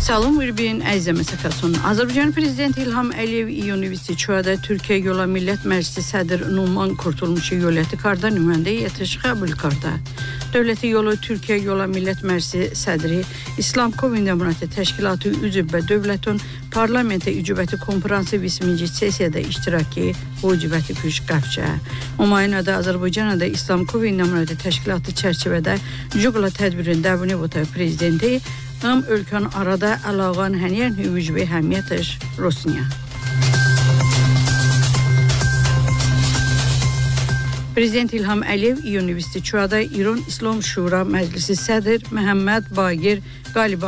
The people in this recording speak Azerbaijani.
Salam Urbin əziz məsəkəsun. Azərbaycan Prezidenti İlham Əliyev iyun 24-də Türkiyə Yola Millət Məclisi sədr Numan Qurtulmuşu yöləti karda nümayəndə yetiş qəbul karda. Dövləti yolu Türkiyə Yola Millət Məclisi sədri İslam Komin Demokrati Təşkilatı üzv və dövlətin parlamentə ücbəti konferansı 20-ci sessiyada iştiraki ücbəti püşqəfçə. Umayınada Azərbaycanada İslam Komin Demokrati Təşkilatı çərçivədə Jugla tədbirin dəvini vətə prezidenti ölkən arada əlaqan həniyən hüvücbi həmiyyətəş Rosniya. Prezident İlham Əliyev iyun 24-da İran İslam Şura Məclisi sədr Məhəmməd Baqir Qalibov